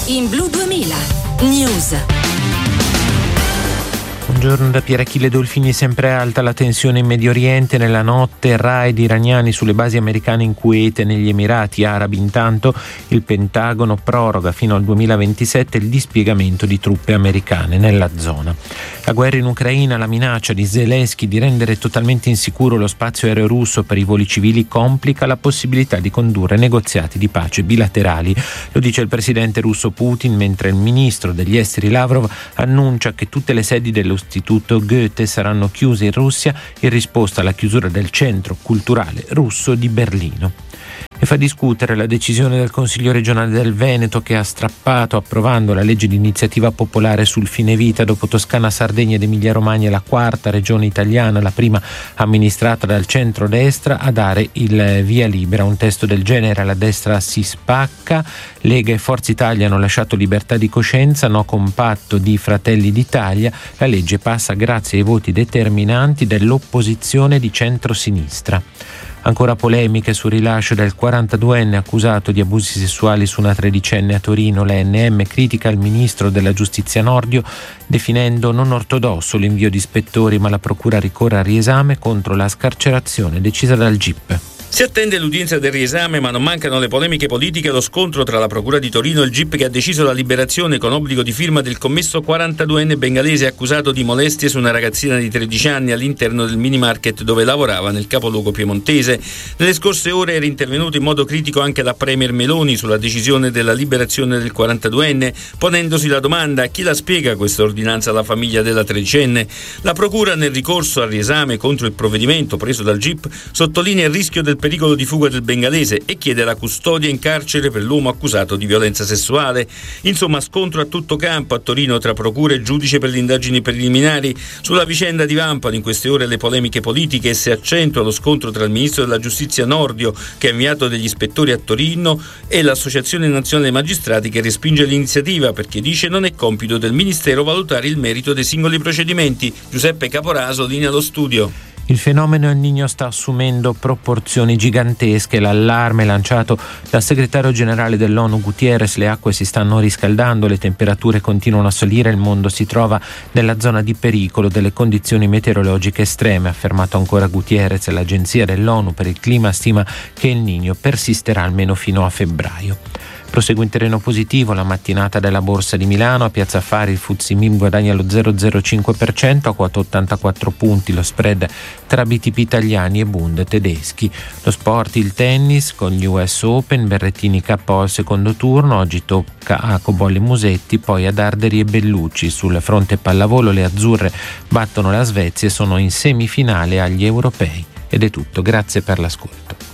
in Blu 2000 News. Buongiorno da Pier Achille Dolfini. Sempre alta la tensione in Medio Oriente. Nella notte raid iraniani sulle basi americane in Kuwait e negli Emirati Arabi. Intanto il Pentagono proroga fino al 2027 il dispiegamento di truppe americane nella zona. La guerra in Ucraina, la minaccia di Zelensky di rendere totalmente insicuro lo spazio aereo russo per i voli civili complica la possibilità di condurre negoziati di pace bilaterali. Lo dice il presidente russo Putin, mentre il ministro degli esteri Lavrov annuncia che tutte le sedi dell'Istituto Goethe saranno chiuse in Russia in risposta alla chiusura del centro culturale russo di Berlino. E fa discutere la decisione del Consiglio regionale del Veneto, che ha strappato approvando la legge di iniziativa popolare sul fine vita. Dopo Toscana, Sardegna ed Emilia Romagna, la quarta regione italiana, la prima amministrata dal centro-destra, a dare il via libera. Un testo del genere alla destra si spacca. Lega e Forza Italia hanno lasciato libertà di coscienza, no compatto di Fratelli d'Italia. La legge passa grazie ai voti determinanti dell'opposizione di centrosinistra. Ancora polemiche sul rilascio del 42enne accusato di abusi sessuali su una tredicenne a Torino. L'ANM critica il ministro della giustizia Nordio, definendo non ortodosso l'invio di ispettori, ma la procura ricorre al riesame contro la scarcerazione decisa dal GIP. Si attende l'udienza del riesame, ma non mancano le polemiche politiche e lo scontro tra la procura di Torino e il GIP, che ha deciso la liberazione con obbligo di firma del commesso 42enne bengalese accusato di molestie su una ragazzina di 13 anni all'interno del mini market dove lavorava nel capoluogo piemontese. Nelle scorse ore era intervenuto in modo critico anche la premier Meloni sulla decisione della liberazione del 42enne, ponendosi la domanda: chi la spiega questa ordinanza alla famiglia della tredicenne? La procura, nel ricorso al riesame contro il provvedimento preso dal GIP, sottolinea il rischio del pericolo di fuga del bengalese e chiede la custodia in carcere per l'uomo accusato di violenza sessuale. Insomma, scontro a tutto campo a Torino tra procura e giudice per le indagini preliminari. Sulla vicenda di Vampano in queste ore le polemiche politiche, e si accentua lo scontro tra il ministro della giustizia Nordio, che ha inviato degli ispettori a Torino, e l'Associazione Nazionale Magistrati, che respinge l'iniziativa perché dice non è compito del Ministero valutare il merito dei singoli procedimenti. Giuseppe Caporaso, linea allo studio. Il fenomeno El Niño sta assumendo proporzioni gigantesche. L'allarme lanciato dal segretario generale dell'ONU Guterres: le acque si stanno riscaldando, le temperature continuano a salire, il mondo si trova nella zona di pericolo delle condizioni meteorologiche estreme, ha affermato ancora Guterres. L'agenzia dell'ONU per il clima stima che El Niño persisterà almeno fino a febbraio. Prosegue in terreno positivo la mattinata della Borsa di Milano. A Piazza Affari il FTSE MIB guadagna lo 0,05% a quota 84 punti, lo spread tra BTP italiani e Bund tedeschi. Lo sport, il tennis con gli US Open, Berrettini KO al secondo turno, oggi tocca a Cobolli Musetti, poi ad Arderi e Bellucci. Sul fronte pallavolo le azzurre battono la Svezia e sono in semifinale agli europei. Ed è tutto, grazie per l'ascolto.